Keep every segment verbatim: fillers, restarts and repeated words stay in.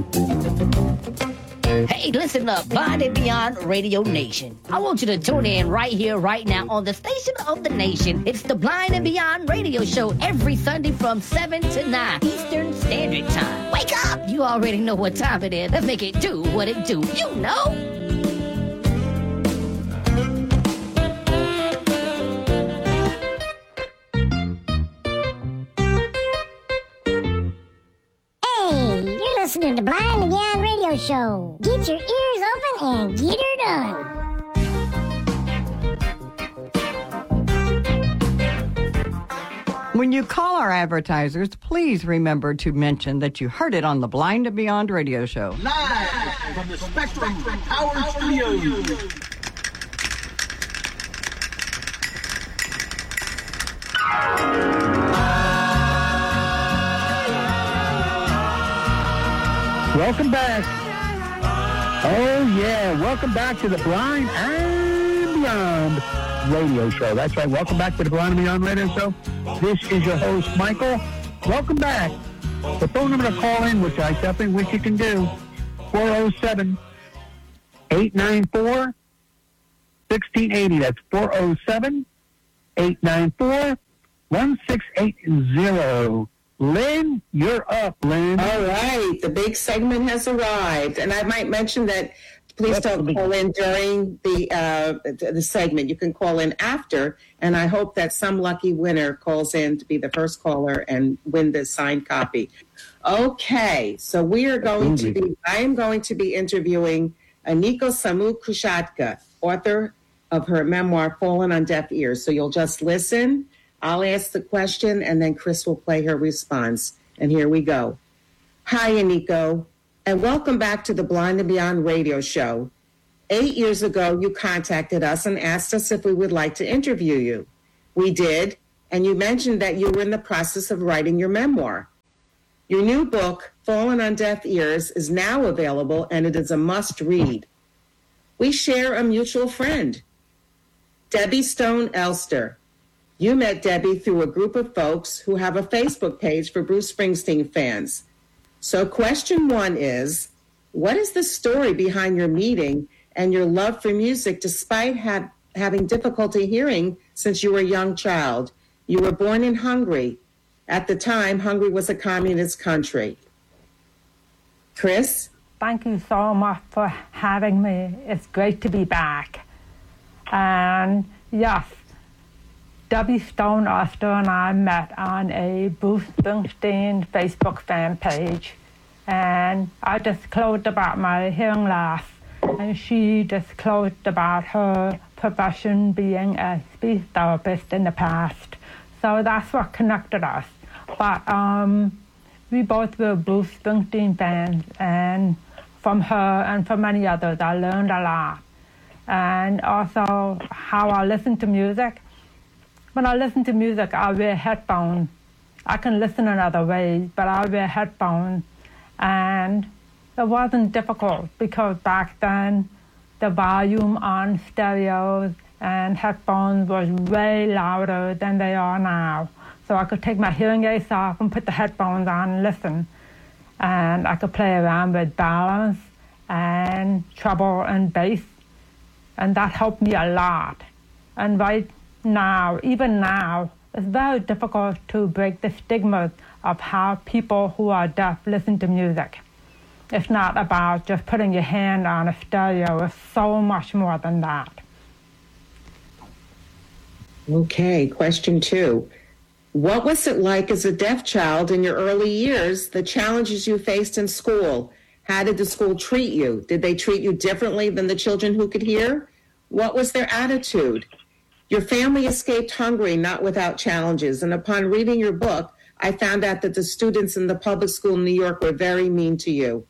Hey, listen up, Blind and Beyond Radio Nation. I want you to tune in right here, right now on the station of the nation. It's the Blind and Beyond Radio Show every Sunday from seven to nine Eastern Standard Time. Wake up! You already know what time it is. Let's make it do what it do. You know! Listening to Blind and Beyond Radio Show. Get your ears open and get her done. When you call our advertisers, please remember to mention that you heard it on the Blind and Beyond Radio Show. Live from the Spectrum Power Studios. Welcome back. Oh, yeah. Welcome back to the Blind and Beyond Radio Show. That's right. Welcome back to the Blind and Beyond Radio Show. This is your host, Michael. Welcome back. The phone number to call in, which I definitely wish you can do, four oh seven, eight nine four, one six eight zero. That's four oh seven, eight nine four, one six eight zero. Lynn, you're up, Lynn. All right. The big segment has arrived. And I might mention that please don't call in during the uh, the segment. You can call in after. And I hope that some lucky winner calls in to be the first caller and win the signed copy. Okay. So we are going to be, I am going to be interviewing Aniko Samu-Kushatka, author of her memoir, Fallen on Deaf Ears. So you'll just listen. I'll ask the question, and then Chris will play her response. And here we go. Hi, Aniko, and welcome back to the Blind and Beyond Radio Show. Eight years ago, you contacted us and asked us if we would like to interview you. We did, and you mentioned that you were in the process of writing your memoir. Your new book, Fallen on Deaf Ears, is now available, and it is a must-read. We share a mutual friend, Debbie Stone Elster. You met Debbie through a group of folks who have a Facebook page for Bruce Springsteen fans. So question one is, what is the story behind your meeting and your love for music despite ha- having difficulty hearing since you were a young child? You were born in Hungary. At the time, Hungary was a communist country. Chris? Thank you so much for having me. It's great to be back. And yes, Debbie Stone Elster and I met on a Bruce Springsteen Facebook fan page, and I disclosed about my hearing loss, and she disclosed about her profession being a speech therapist in the past. So that's what connected us. But um, we both were Bruce Springsteen fans, and from her and from many others, I learned a lot. And also how I listen to music. When I listen to music, I wear headphones. I can listen in other ways, but I wear headphones. And it wasn't difficult because back then, the volume on stereos and headphones was way louder than they are now. So I could take my hearing aids off and put the headphones on and listen. And I could play around with balance and treble and bass. And that helped me a lot. And right now, even now, it's very difficult to break the stigma of how people who are deaf listen to music. It's not about just putting your hand on a stereo. It's so much more than that. Okay, question two. What was it like as a deaf child in your early years, the challenges you faced in school? How did the school treat you? Did they treat you differently than the children who could hear? What was their attitude? Your family escaped Hungary not without challenges, and upon reading your book, I found out that the students in the public school in New York were very mean to you.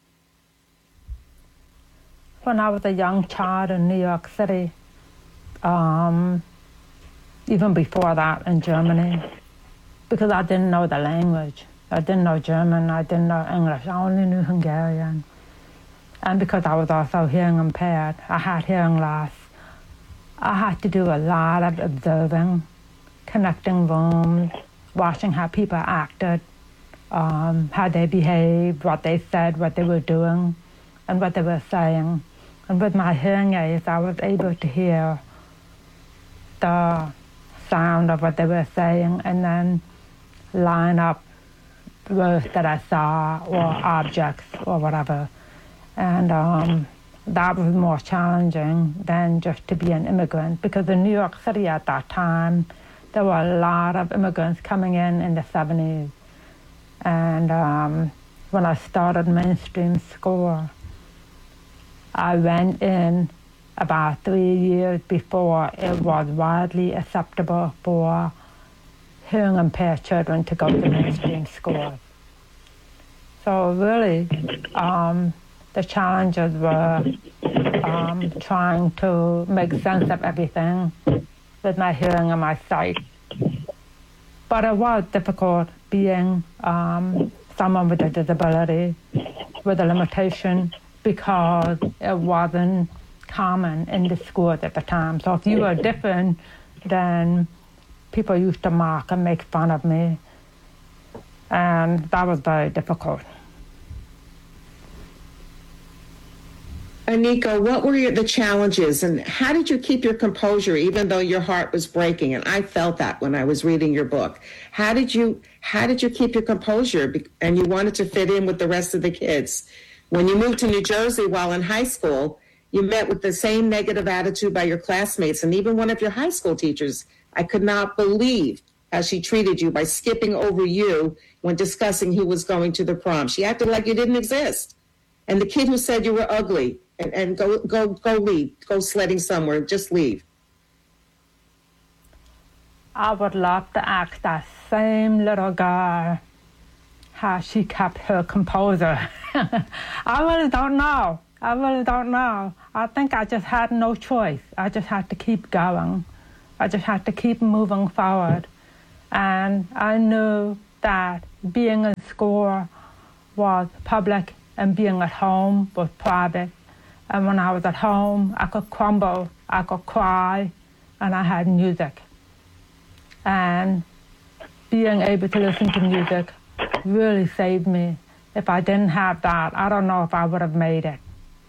When I was a young child in New York City, um, even before that in Germany, because I didn't know the language. I didn't know German, I didn't know English, I only knew Hungarian. And because I was also hearing impaired, I had hearing loss. I had to do a lot of observing, connecting rooms, watching how people acted, um, how they behaved, what they said, what they were doing, and what they were saying. And with my hearing aids, I was able to hear the sound of what they were saying and then line up words that I saw or objects or whatever. And um, that was more challenging than just to be an immigrant, because in New York City at that time, there were a lot of immigrants coming in in the seventies. And um, when I started mainstream school, I went in about three years before it was widely acceptable for hearing impaired children to go to mainstream schools. So really, um, the challenges were um, trying to make sense of everything with my hearing and my sight. But it was difficult being um, someone with a disability, with a limitation, because it wasn't common in the schools at the time. So if you were different, then people used to mock and make fun of me. And that was very difficult. Anika, what were your, the challenges, and how did you keep your composure even though your heart was breaking? And I felt that when I was reading your book. How did you how did you keep your composure, and you wanted to fit in with the rest of the kids? When you moved to New Jersey while in high school, you met with the same negative attitude by your classmates, and even one of your high school teachers. I could not believe how she treated you by skipping over you when discussing who was going to the prom. She acted like you didn't exist. And the kid who said you were ugly, and, and go go go leave, go sledding somewhere, just leave. I would love to ask that same little girl how she kept her composure. I really don't know. I really don't know. I think I just had no choice. I just had to keep going. I just had to keep moving forward. And I knew that being in school was public and being at home was private. And when I was at home, I could crumble, I could cry, and I had music. And being able to listen to music really saved me. If I didn't have that, I don't know if I would have made it.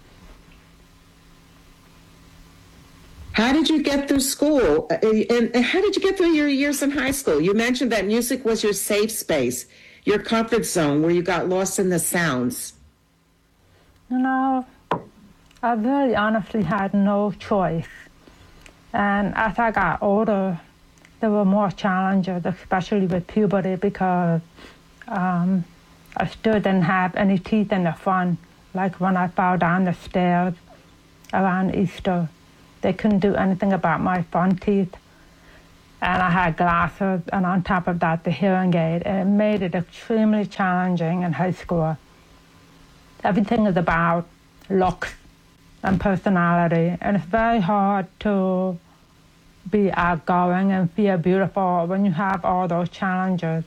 How did you get through school? And how did you get through your years in high school? You mentioned that music was your safe space, your comfort zone, where you got lost in the sounds. You know, I really honestly had no choice. And as I got older, there were more challenges, especially with puberty, because um, I still didn't have any teeth in the front. Like when I fell down the stairs around Easter, they couldn't do anything about my front teeth. And I had glasses, and on top of that, the hearing aid. And it made it extremely challenging in high school. Everything is about looks and personality, and it's very hard to be outgoing and feel beautiful when you have all those challenges.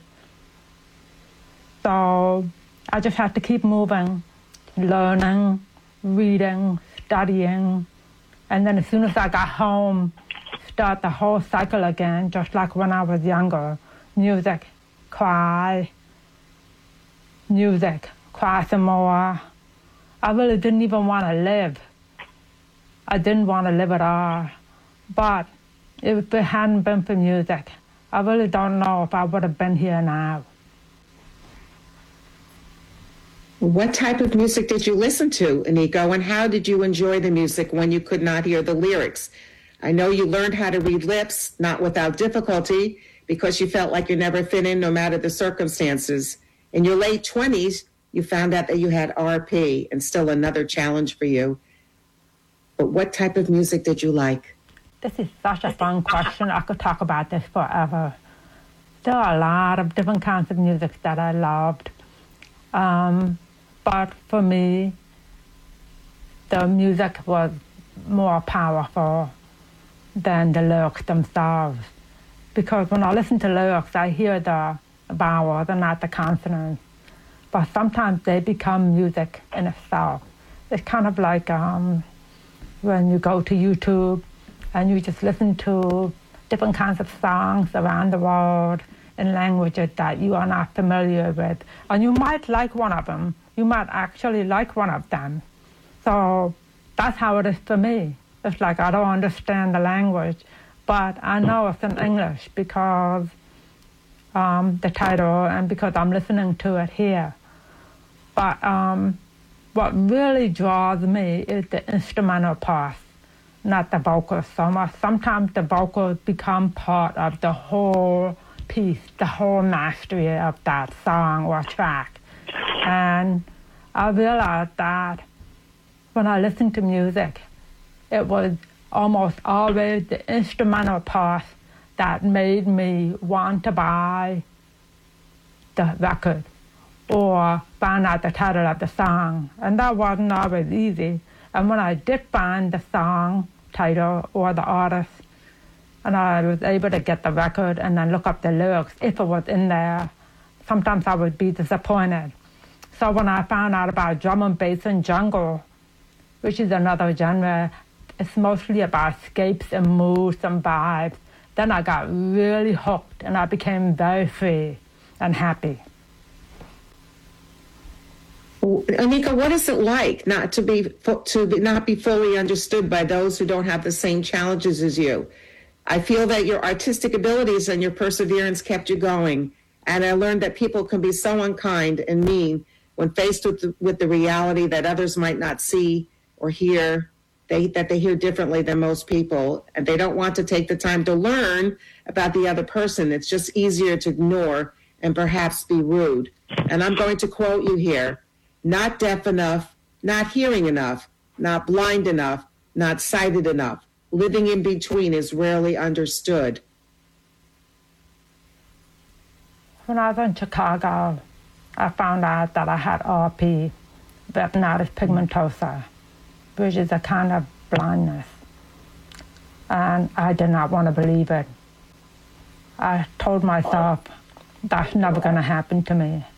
So I just had to keep moving, learning, reading, studying, and then as soon as I got home, start the whole cycle again, just like when I was younger. Music, cry, music, cry some more. I really didn't even want to live. I didn't want to live at all. But if it hadn't been for music, I really don't know if I would have been here now. What type of music did you listen to, Anika, and how did you enjoy the music when you could not hear the lyrics? I know you learned how to read lips, not without difficulty, because you felt like you never fit in no matter the circumstances. In your late twenties, you found out that you had R P, and still another challenge for you. But what type of music did you like? This is such a fun question. I could talk about this forever. There are a lot of different kinds of music that I loved. Um, but for me, the music was more powerful than the lyrics themselves. Because when I listen to lyrics, I hear the vowels and not the consonants. But sometimes they become music in itself. It's kind of like um, when you go to YouTube and you just listen to different kinds of songs around the world, in languages that you are not familiar with. And you might like one of them. You might actually like one of them. So that's how it is for me. It's like I don't understand the language, but I know it's in English because um, the title and because I'm listening to it here. But um, what really draws me is the instrumental part, not the vocals so much. Sometimes the vocals become part of the whole piece, the whole mastery of that song or track. And I realized that when I listened to music, it was almost always the instrumental part that made me want to buy the record or find out the title of the song. And that wasn't always easy. And when I did find the song title or the artist, and I was able to get the record and then look up the lyrics, if it was in there, sometimes I would be disappointed. So when I found out about drum and bass and jungle, which is another genre, it's mostly about escapes and moods and vibes, then I got really hooked and I became very free and happy. Anika, what is it like not to be to be, not be fully understood by those who don't have the same challenges as you? I feel that your artistic abilities and your perseverance kept you going, and I learned that people can be so unkind and mean when faced with the, with the reality that others might not see or hear, they, that they hear differently than most people, and they don't want to take the time to learn about the other person. It's just easier to ignore and perhaps be rude. And I'm going to quote you here: not deaf enough, not hearing enough, not blind enough, not sighted enough. Living in between is rarely understood. When I was in Chicago, I found out that I had R P, retinitis pigmentosa, which is a kind of blindness. And I did not want to believe it. I told myself, that's never going to happen to me.